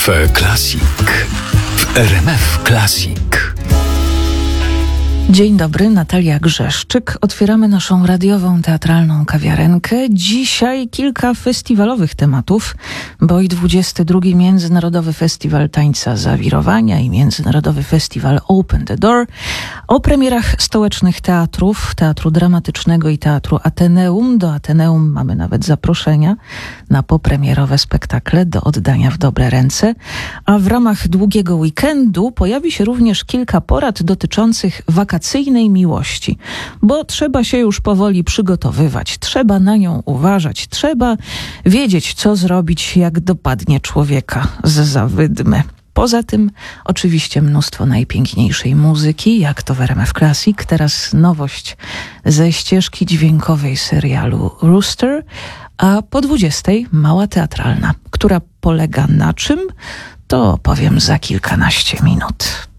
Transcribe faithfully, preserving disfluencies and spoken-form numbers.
Cafe Classic w R M F Classic. Dzień dobry, Natalia Grzeszczyk. Otwieramy naszą radiową, teatralną kawiarenkę. Dzisiaj kilka festiwalowych tematów, bo i dwudziesty drugi Międzynarodowy Festiwal Tańca Zawirowania i Międzynarodowy Festiwal Open the Door. O premierach stołecznych teatrów, Teatru Dramatycznego i Teatru Ateneum. Do Ateneum mamy nawet zaproszenia na popremierowe spektakle do oddania w dobre ręce. A w ramach długiego weekendu pojawi się również kilka porad dotyczących wakacyjnej miłości, bo trzeba się już powoli przygotowywać, trzeba na nią uważać, trzeba wiedzieć, co zrobić, jak dopadnie człowieka z zawydmy. Poza tym oczywiście mnóstwo najpiękniejszej muzyki, jak to w R M F Classic. Teraz nowość ze ścieżki dźwiękowej serialu Rooster, a po dwudziestej mała teatralna, która polega na czym, to opowiem za kilkanaście minut.